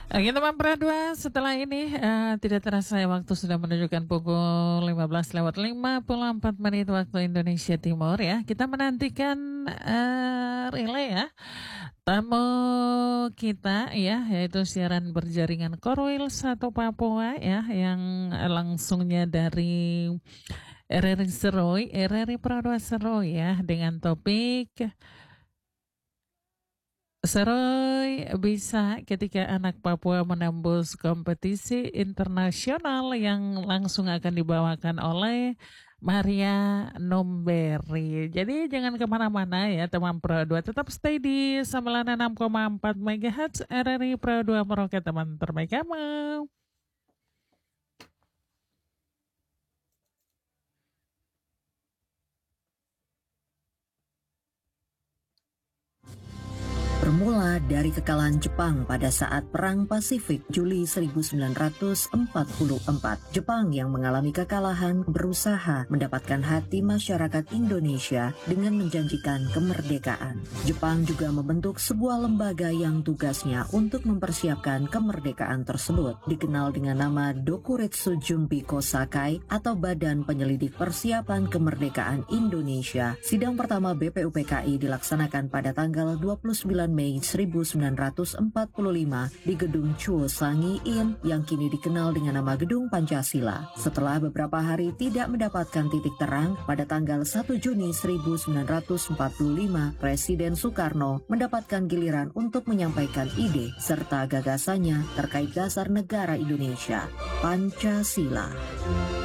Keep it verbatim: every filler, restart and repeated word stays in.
Oke teman Pradua, setelah ini eh, tidak terasa ya, waktu sudah menunjukkan pukul lima belas lewat lima puluh empat menit waktu Indonesia Timur ya. Kita menantikan eh, relay ya. Tamu kita ya, yaitu siaran berjaringan Korwil satu Papua ya, yang langsungnya dari R R I Seroy, R R I Pradua Seroy ya, dengan topik Seroy bisa ketika anak Papua menembus kompetisi internasional, yang langsung akan dibawakan oleh Maria Nomberi. Jadi jangan kemana-mana ya teman Pro dua, tetap stay di sembilan puluh enam koma empat megahertz R R I Pro dua Merauke, teman terbaik kamu. Bermula dari kekalahan Jepang pada saat Perang Pasifik Juli seribu sembilan ratus empat puluh empat, Jepang yang mengalami kekalahan berusaha mendapatkan hati masyarakat Indonesia dengan menjanjikan kemerdekaan. Jepang juga membentuk sebuah lembaga yang tugasnya untuk mempersiapkan kemerdekaan tersebut, dikenal dengan nama Dokuretsu Junbi Kosakai atau Badan Penyelidik Persiapan Kemerdekaan Indonesia. Sidang pertama B P U P K I dilaksanakan pada tanggal dua puluh sembilan Mei seribu sembilan ratus empat puluh lima di Gedung Chuo Sangi In yang kini dikenal dengan nama Gedung Pancasila. Setelah beberapa hari tidak mendapatkan titik terang, pada tanggal satu Juni seribu sembilan ratus empat puluh lima, Presiden Soekarno mendapatkan giliran untuk menyampaikan ide serta gagasannya terkait dasar negara Indonesia, Pancasila.